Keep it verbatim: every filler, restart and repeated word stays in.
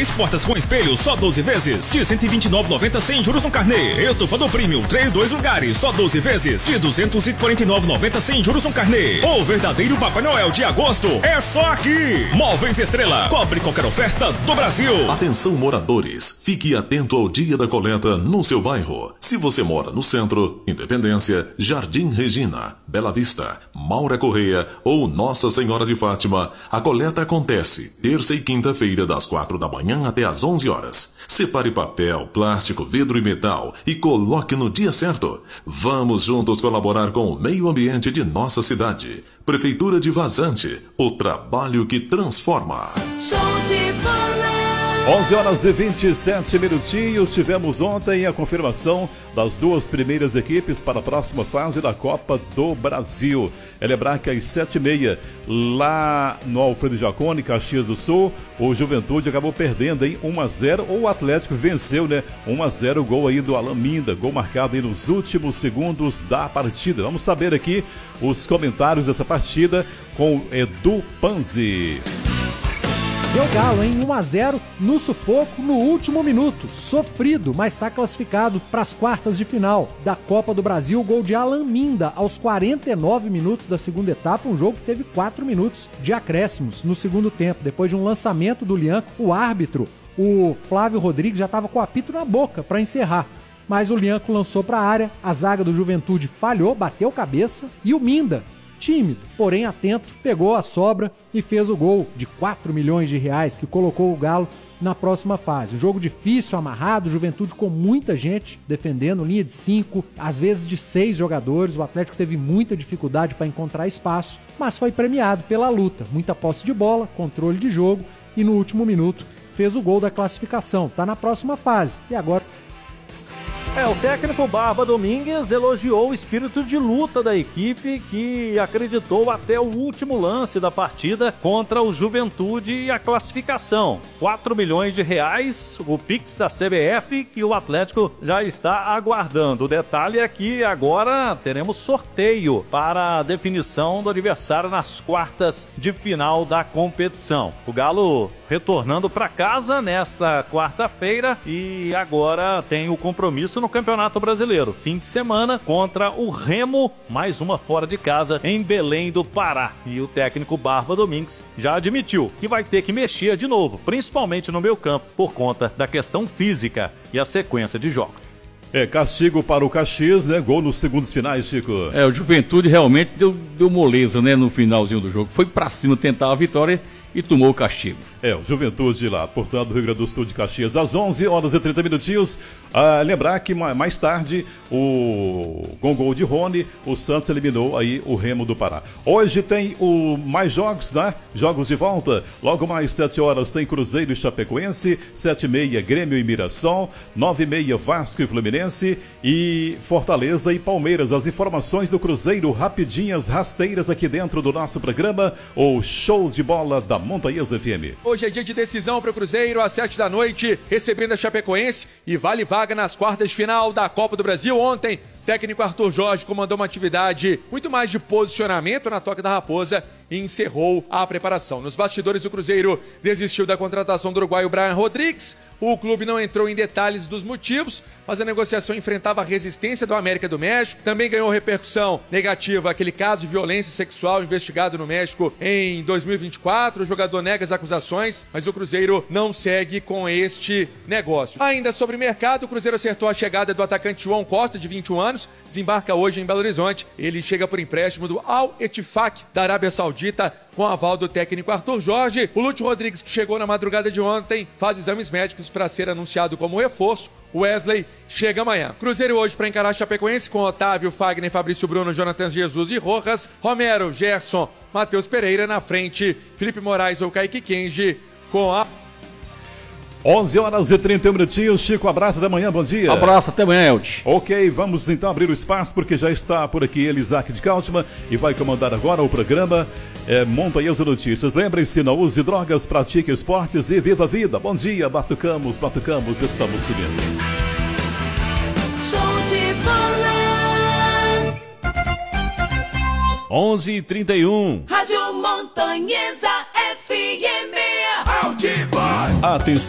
três portas com espelho, só doze vezes. De cento e vinte e nove reais e noventa centavos sem juros no carnê. Estofador Premium, três, dois lugares, só doze vezes. De duzentos e quarenta e nove reais e noventa centavos sem juros no carnê. O verdadeiro Papai Noel de agosto é só aqui. Móveis Estrela, cobre qualquer oferta do Brasil. Atenção moradores, fique atento ao dia da coleta no seu bairro. Se você mora no centro, Independência, Jardim Regina, Bela Vista, Maura Correia ou Nossa Senhora de Fátima, a coleta acontece terça e quinta-feira das quatro da manhã até às onze horas. Separe papel, plástico, vidro e metal e coloque no dia certo. Vamos juntos colaborar com o meio ambiente de nossa cidade. Prefeitura de Vazante, o trabalho que transforma. Show de bola. onze horas e vinte e sete minutinhos. Tivemos ontem a confirmação das duas primeiras equipes para a próxima fase da Copa do Brasil. É lembrar que às sete e meia, lá no Alfredo Jaconi, Caxias do Sul, o Juventude acabou perdendo em um a zero. O Atlético venceu, né? um a zero, gol aí do Alan Minda, gol marcado aí nos últimos segundos da partida. Vamos saber aqui os comentários dessa partida com Edu Panzi. Deu Galo em um a zero no sufoco no último minuto. Sofrido, mas está classificado para as quartas de final da Copa do Brasil. Gol de Alan Minda aos quarenta e nove minutos da segunda etapa. Um jogo que teve quatro minutos de acréscimos no segundo tempo. Depois de um lançamento do Lianco, o árbitro, o Flávio Rodrigues, já estava com o apito na boca para encerrar. Mas o Lianco lançou para a área, a zaga do Juventude falhou, bateu cabeça e o Minda, tímido, porém atento, pegou a sobra e fez o gol de quatro milhões de reais que colocou o Galo na próxima fase. Um jogo difícil, amarrado, Juventude com muita gente defendendo, linha de cinco, às vezes de seis jogadores. O Atlético teve muita dificuldade para encontrar espaço, mas foi premiado pela luta. Muita posse de bola, controle de jogo e no último minuto fez o gol da classificação. Tá na próxima fase e agora... É, o técnico Barba Domingues elogiou o espírito de luta da equipe que acreditou até o último lance da partida contra o Juventude e a classificação. quatro milhões de reais, o Pix da C B F, que o Atlético já está aguardando. O detalhe é que agora teremos sorteio para a definição do adversário nas quartas de final da competição. O Galo retornando para casa nesta quarta-feira e agora tem o compromisso no Campeonato Brasileiro, fim de semana contra o Remo, mais uma fora de casa em Belém do Pará. E o técnico Barba Domingues já admitiu que vai ter que mexer de novo, principalmente no meio campo, por conta da questão física e a sequência de jogos. É, castigo para o Caxias, né? Gol nos segundos finais, Chico. É, o Juventude realmente deu, deu moleza, né, no finalzinho do jogo. Foi pra cima tentar a vitória e tomou o castigo. É, o Juventude lá, portanto, do Rio Grande do Sul de Caxias, às onze horas e trinta minutinhos. Ah, lembrar que mais tarde, o com gol de Rony, o Santos eliminou aí o Remo do Pará. Hoje tem o mais jogos, né? Jogos de volta. Logo mais sete horas tem Cruzeiro e Chapecoense, sete e meia Grêmio e Mirassol, nove e meia Vasco e Fluminense e Fortaleza e Palmeiras. As informações do Cruzeiro rapidinhas, rasteiras aqui dentro do nosso programa, o Show de Bola da Montanhas F M. Hoje é dia de decisão para o Cruzeiro, às sete da noite, recebendo a Chapecoense e vale vaga nas quartas de final da Copa do Brasil. Ontem, técnico Arthur Jorge comandou uma atividade muito mais de posicionamento na Toca da Raposa e encerrou a preparação. Nos bastidores, o Cruzeiro desistiu da contratação do uruguaio Brian Rodrigues. O clube não entrou em detalhes dos motivos, mas a negociação enfrentava a resistência do América do México. Também ganhou repercussão negativa aquele caso de violência sexual investigado no México em dois mil e vinte e quatro. O jogador nega as acusações, mas o Cruzeiro não segue com este negócio. Ainda sobre mercado, o Cruzeiro acertou a chegada do atacante João Costa, de vinte e um anos, desembarca hoje em Belo Horizonte. Ele chega por empréstimo do Al Ettifaq da Arábia Saudita, com aval do técnico Arthur Jorge. O Lúcio Rodrigues, que chegou na madrugada de ontem, faz exames médicos para ser anunciado como reforço. O Wesley chega amanhã. Cruzeiro hoje para encarar a Chapecoense com Otávio, Fagner, Fabrício Bruno, Jonathan Jesus e Rojas, Romero, Gerson, Matheus Pereira na frente, Felipe Moraes ou Kaique Kenji com a... onze horas e trinta e um minutinhos. Chico, abraço da manhã, bom dia. Abraço, até amanhã, Elton. Ok, vamos então abrir o espaço, porque já está por aqui ele, Isaac de Cáltima, e vai comandar agora o programa é, Montanhas Notícias. Lembre-se, não use drogas, pratique esportes e viva a vida. Bom dia, batucamos, batucamos, estamos subindo. Show de bola. onze e trinta e um. Rádio Montanhesa F M. Atenção.